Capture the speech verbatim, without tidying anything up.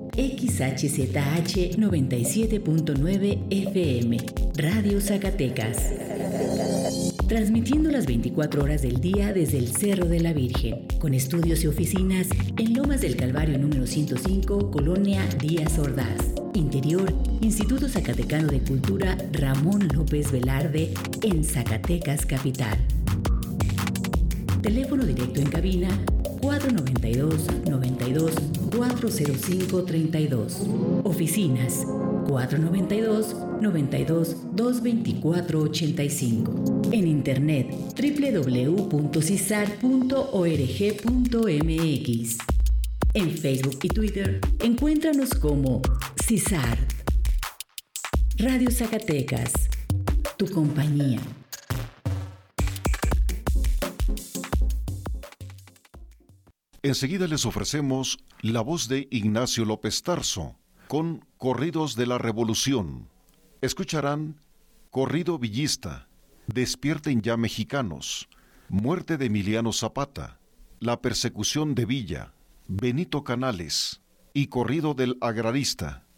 X H Z H noventa y siete punto nueve F M, Radio Zacatecas. Transmitiendo las veinticuatro horas del día desde el Cerro de la Virgen, con estudios y oficinas en Lomas del Calvario número ciento cinco, Colonia Díaz Ordaz. Interior, Instituto Zacatecano de Cultura Ramón López Velarde, en Zacatecas Capital. Teléfono directo en cabina cuatro noventa y dos, noventa y dos, cuatro cero cinco, treinta y dos. Oficinas cuatro noventa y dos, noventa y dos, doscientos veinticuatro, ochenta y cinco. En internet doble u doble u doble u punto cisar punto org punto m x. En Facebook y Twitter encuéntranos como Cisar. Radio Zacatecas, tu compañía. Enseguida les ofrecemos la voz de Ignacio López Tarso, con Corridos de la Revolución. Escucharán Corrido Villista, Despierten ya mexicanos, Muerte de Emiliano Zapata, La persecución de Villa, Benito Canales y Corrido del Agrarista.